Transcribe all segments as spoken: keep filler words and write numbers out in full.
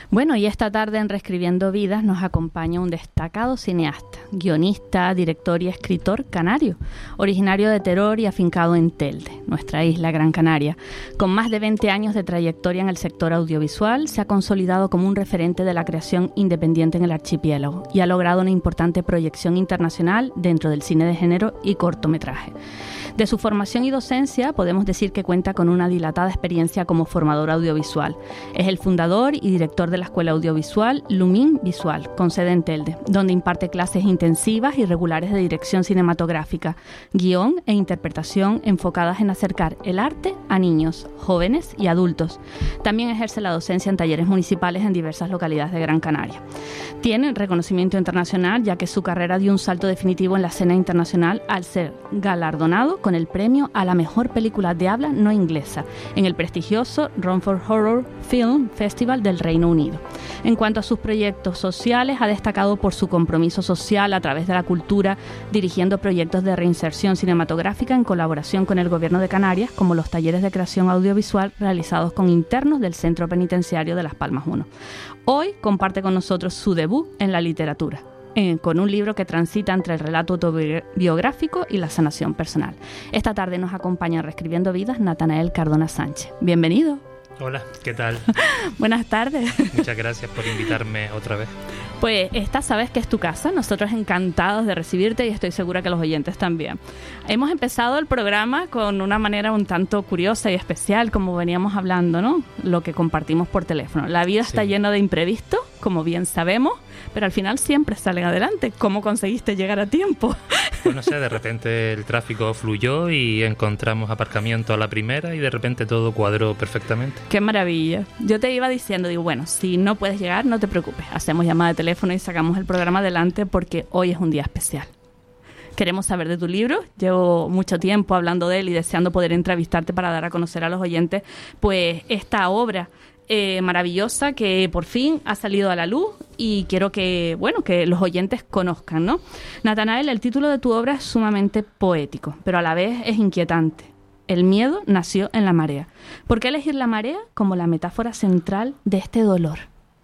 Bueno, y esta tarde en Reescribiendo Vidas nos acompaña un destacado cineasta, guionista, director y escritor canario, originario de Teror y afincado en Telde, nuestra isla Gran Canaria. Con más de veinte años de trayectoria en el sector audiovisual, se ha consolidado como un referente de la creación independiente en el archipiélago y ha logrado una importante proyección internacional dentro del cine de género y cortometraje. De su formación y docencia podemos decir que cuenta con una dilatada experiencia como formador audiovisual. Es el fundador y director de la Escuela Audiovisual Lumín Visual, con sede en Telde, donde imparte clases intensivas y regulares de dirección cinematográfica, guión e interpretación enfocadas en acercar el arte a niños, jóvenes y adultos. También ejerce la docencia en talleres municipales en diversas localidades de Gran Canaria. Tiene reconocimiento internacional, ya que su carrera dio un salto definitivo en la escena internacional al ser galardonado con el premio a la mejor película de habla no inglesa en el prestigioso Romford Horror Film Festival del Reino Unido. En cuanto a sus proyectos sociales, ha destacado por su compromiso social a través de la cultura, dirigiendo proyectos de reinserción cinematográfica en colaboración con el Gobierno de Canarias, como los talleres de creación audiovisual realizados con internos del Centro Penitenciario de Las Palmas uno. Hoy comparte con nosotros su debut en la literatura, Eh, con un libro que transita entre el relato autobiográfico y la sanación personal. Esta tarde nos acompaña Reescribiendo Vidas Natanael Cardona Sánchez. Bienvenido. Hola, ¿qué tal? Buenas tardes. Muchas gracias por invitarme otra vez. Pues esta sabes que es tu casa, nosotros encantados de recibirte y estoy segura que los oyentes también. Hemos empezado el programa con una manera un tanto curiosa y especial, como veníamos hablando, ¿no? Lo que compartimos por teléfono. La vida está sí. llena de imprevistos, como bien sabemos, pero al final siempre salen adelante. ¿Cómo conseguiste llegar a tiempo? Pues no sé, de repente el tráfico fluyó y encontramos aparcamiento a la primera y de repente todo cuadró perfectamente. ¡Qué maravilla! Yo te iba diciendo, digo, bueno, si no puedes llegar, no te preocupes. Hacemos llamada de teléfono y sacamos el programa adelante porque hoy es un día especial. Queremos saber de tu libro. Llevo mucho tiempo hablando de él y deseando poder entrevistarte para dar a conocer a los oyentes pues esta obra Eh, maravillosa que por fin ha salido a la luz y quiero que, bueno, que los oyentes conozcan, ¿no? Natanael, el título de tu obra es sumamente poético, pero a la vez es inquietante. El miedo nació en la marea. ¿Por qué elegir la marea como la metáfora central de este dolor?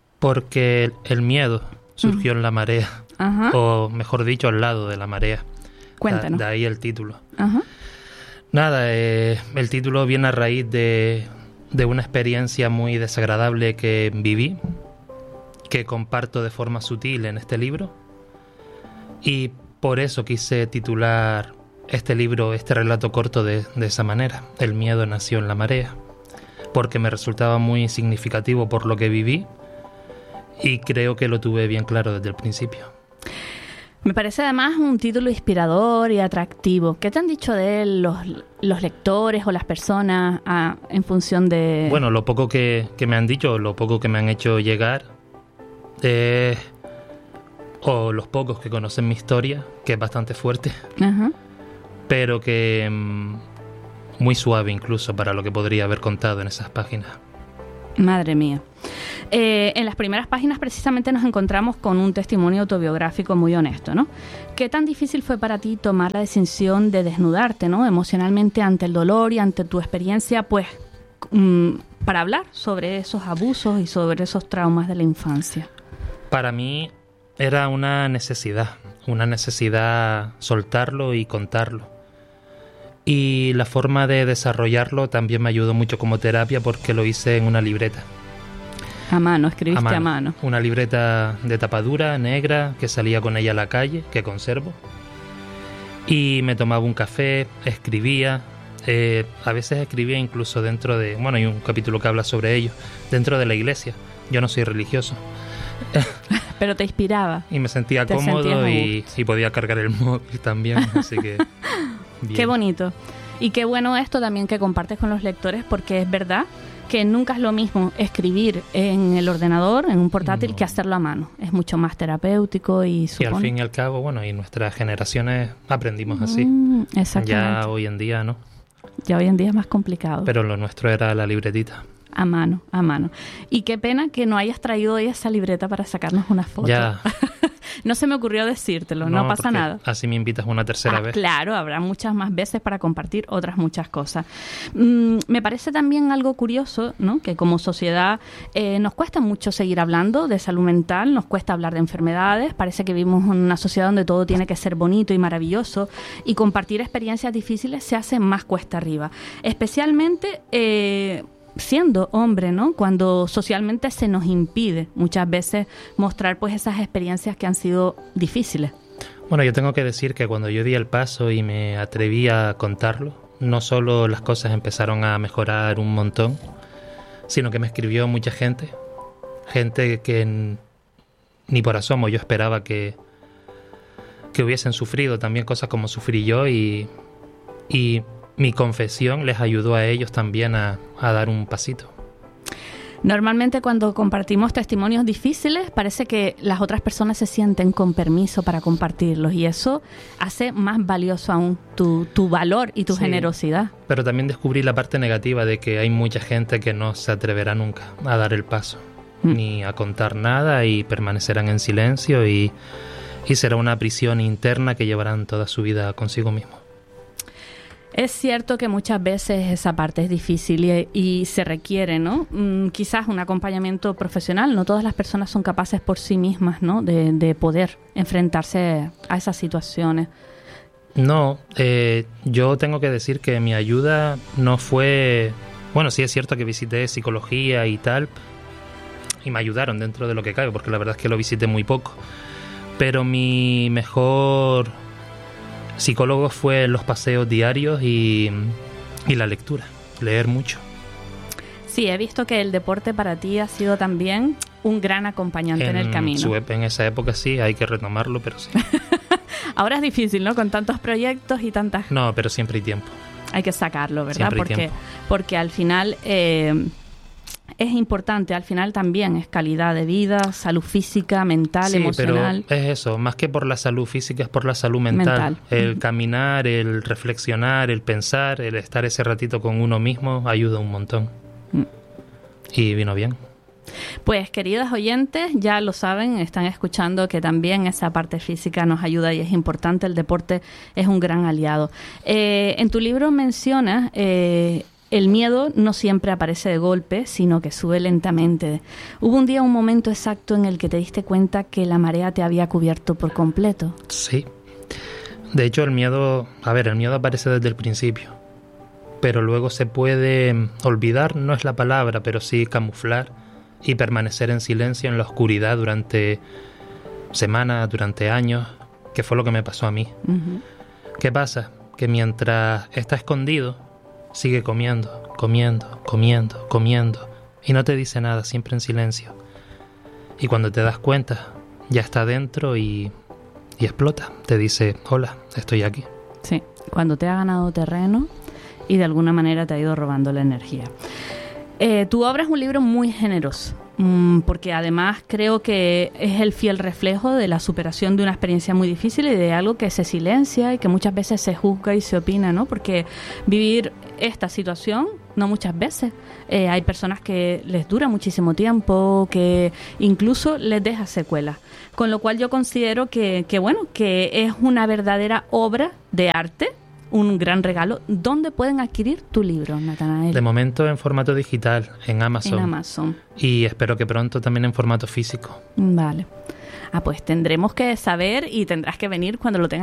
Porque el miedo surgió uh-huh. en la marea, uh-huh. o mejor dicho, al lado de la marea. Cuéntanos. De, de ahí el título. Uh-huh. Nada, eh, el título viene a raíz de... de una experiencia muy desagradable que viví, que comparto de forma sutil en este libro, y por eso quise titular este libro, este relato corto de, de esa manera. El miedo nació en la marea, porque me resultaba muy significativo por lo que viví, y creo que lo tuve bien claro desde el principio. Me parece además un título inspirador y atractivo. ¿Qué te han dicho de él los, los lectores o las personas a, en función de...? Bueno, lo poco que, que me han dicho, lo poco que me han hecho llegar, eh, o los pocos que conocen mi historia, que es bastante fuerte, uh-huh. pero que mm, muy suave incluso para lo que podría haber contado en esas páginas. Madre mía. Eh, en las primeras páginas precisamente nos encontramos con un testimonio autobiográfico muy honesto, ¿no? ¿Qué tan difícil fue para ti tomar la decisión de desnudarte, ¿no? emocionalmente ante el dolor y ante tu experiencia, pues, um, para hablar sobre esos abusos y sobre esos traumas de la infancia? Para mí era una necesidad, una necesidad soltarlo y contarlo. Y la forma de desarrollarlo también me ayudó mucho como terapia porque lo hice en una libreta. A mano, escribiste a mano. a mano. Una libreta de tapadura negra que salía con ella a la calle, que conservo. Y me tomaba un café, escribía. Eh, a veces escribía incluso dentro de... Bueno, hay un capítulo que habla sobre ello. Dentro de la iglesia. Yo no soy religioso. Pero te inspiraba. Y me sentía cómodo y, y podía cargar el móvil también, así que... Bien. Qué bonito. Y qué bueno esto también que compartes con los lectores, porque es verdad que nunca es lo mismo escribir en el ordenador, en un portátil, no. que hacerlo a mano. Es mucho más terapéutico y supone... Y al fin y al cabo, bueno, y nuestras generaciones aprendimos así. Mm, exactamente. Ya hoy en día, ¿no? Ya hoy en día es más complicado. Pero lo nuestro era la libretita. A mano, a mano. Y qué pena que no hayas traído hoy esa libreta para sacarnos una foto. Ya. no se me ocurrió decírtelo, no, no pasa nada. Así me invitas una tercera ah, vez. Claro, habrá muchas más veces para compartir otras muchas cosas. Mm, me parece también algo curioso, ¿no? Que como sociedad eh, nos cuesta mucho seguir hablando de salud mental, nos cuesta hablar de enfermedades, parece que vivimos en una sociedad donde todo tiene que ser bonito y maravilloso, y compartir experiencias difíciles se hace más cuesta arriba. Especialmente eh, siendo hombre, ¿no? Cuando socialmente se nos impide muchas veces mostrar pues esas experiencias que han sido difíciles. Bueno, yo tengo que decir que cuando yo di el paso y me atreví a contarlo, no solo las cosas empezaron a mejorar un montón, sino que me escribió mucha gente, gente que ni por asomo yo esperaba que, que hubiesen sufrido también cosas como sufrí yo, y, y mi confesión les ayudó a ellos también a, a dar un pasito. Normalmente cuando compartimos testimonios difíciles parece que las otras personas se sienten con permiso para compartirlos, y eso hace más valioso aún tu, tu valor y tu sí, generosidad. Pero también descubrí la parte negativa de que hay mucha gente que no se atreverá nunca a dar el paso, mm. ni a contar nada, y permanecerán en silencio, y, y será una prisión interna que llevarán toda su vida consigo mismo. Es cierto que muchas veces esa parte es difícil y, y se requiere, ¿no? Mm, quizás un acompañamiento profesional. No todas las personas son capaces por sí mismas, ¿no? De, de poder enfrentarse a esas situaciones. No, eh, yo tengo que decir que mi ayuda no fue... Bueno, sí es cierto que visité psicología y tal, y me ayudaron dentro de lo que cabe, porque la verdad es que lo visité muy poco. Pero mi mejor psicólogo fue los paseos diarios y, y la lectura, leer mucho. Sí, he visto que el deporte para ti ha sido también un gran acompañante en, en el camino. Su, en esa época sí, hay que retomarlo, pero sí. Ahora es difícil, ¿no? Con tantos proyectos y tantas... No, pero siempre hay tiempo. Hay que sacarlo, ¿verdad? Siempre hay porque, tiempo. Porque al final... Eh, es importante, al final también es calidad de vida, salud física, mental, sí, emocional. Pero es eso, más que por la salud física, es por la salud mental. mental. El caminar, el reflexionar, el pensar, el estar ese ratito con uno mismo ayuda un montón. Mm. Y vino bien. Pues, queridos oyentes, ya lo saben, están escuchando que también esa parte física nos ayuda y es importante. El deporte es un gran aliado. Eh, en tu libro mencionas... Eh, El miedo no siempre aparece de golpe, sino que sube lentamente. ¿Hubo un día, un momento exacto en el que te diste cuenta que la marea te había cubierto por completo? Sí. De hecho, el miedo... A ver, el miedo aparece desde el principio. Pero luego se puede olvidar, no es la palabra, pero sí camuflar y permanecer en silencio en la oscuridad durante semanas, durante años, que fue lo que me pasó a mí. Uh-huh. ¿Qué pasa? Que mientras está escondido... sigue comiendo, comiendo, comiendo, comiendo, y no te dice nada, siempre en silencio. Y cuando te das cuenta, ya está dentro y, y explota. Te dice, hola, estoy aquí. Sí, cuando te ha ganado terreno y de alguna manera te ha ido robando la energía. Eh, tu obra es un libro muy generoso, mmm, porque además creo que es el fiel reflejo de la superación de una experiencia muy difícil y de algo que se silencia y que muchas veces se juzga y se opina, ¿no? Porque vivir esta situación, no muchas veces, eh, hay personas que les dura muchísimo tiempo, que incluso les deja secuelas. Con lo cual yo considero que, que bueno, que es una verdadera obra de arte, un gran regalo. ¿Dónde pueden adquirir tu libro, Natanael? De momento en formato digital, en Amazon. En Amazon. Y espero que pronto también en formato físico. Vale. Ah, pues tendremos que saber y tendrás que venir cuando lo tengas